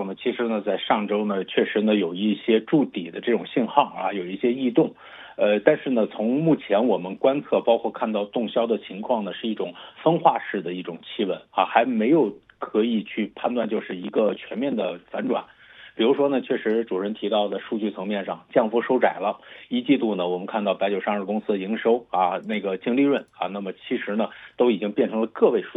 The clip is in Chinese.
呢，其实呢，在上周呢，确实呢有一些筑底的这种信号啊，有一些异动。但是呢，从目前我们观测，包括看到动销的情况呢，是一种分化式的一种企稳啊，还没有可以去判断就是一个全面的反转。比如说呢，确实主任提到的数据层面上降幅收窄了，一季度呢，我们看到白酒上市公司营收啊，那个净利润啊，那么其实呢，都已经变成了个位数。